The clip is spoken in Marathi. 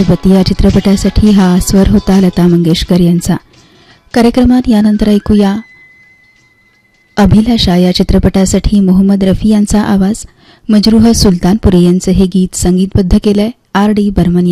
पती या चित्रपटासाठी हा स्वर होता लता मंगेशकर यांचा. कार्यक्रमात यानंतर ऐकूया अभिलाषा या चित्रपटासाठी मोहम्मद रफी यांचा आवाज. मजरूह सुलतानपुरी यांचं हे गीत संगीतबद्ध केलंय R.D. बर्मन